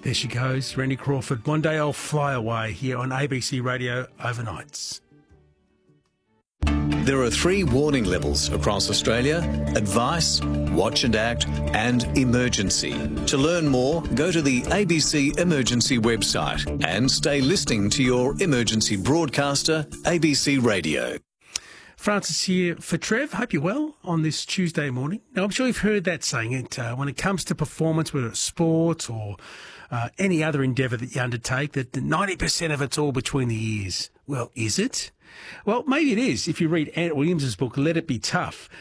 There she goes, Randy Crawford. One Day I'll Fly Away here on ABC Radio Overnights. There are 3 warning levels across Australia: advice, watch and act, and emergency. To learn more, go to the ABC Emergency website and stay listening to your emergency broadcaster, ABC Radio. Francis here for Trev. Hope you're well on this Tuesday morning. Now, I'm sure you've heard that saying. When it comes to performance, whether it's sports or any other endeavour that you undertake, that 90% of it's all between the ears. Well, is it? Well, maybe it is if you read Ant Williams' book, Let It Be Tough.